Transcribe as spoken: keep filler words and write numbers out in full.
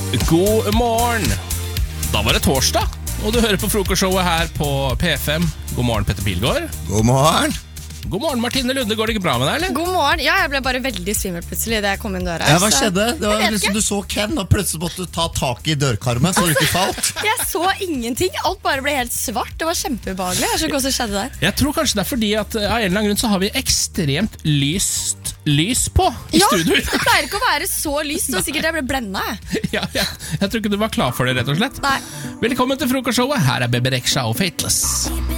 God morgen. Da var det torsdag, og du hører på frokostshowet her på P fem. God morgen, Petter Pilgaard. God morgen. God morgen, Martine Lunde. Går det ikke bra med deg, eller? God morgen. Ja, jeg ble bare veldig svimmel plutselig da jeg kom inn døra. Ja, hva så- skjedde? Det var Jeg vet liksom ikke. Du så Ken, og plutselig måtte du ta tak i dørkarmen så du ikke falt. Jeg så ingenting. Alt bare ble helt svart. Det var kjempeubehagelig. Jeg skjønner ikke hva som skjedde der. Jeg tror kanskje det er fordi at eh, av en eller annen grunn så har vi ekstremt lyst lys på i Ja, studio. det pleier ikke å være så lyst, så sikkert jeg ble blendet. ja, ja, jeg tror ikke du var klar for det, rett og slett. Nei. Velkommen til frokostshowet. Her er Bebe Rexha og Fateless.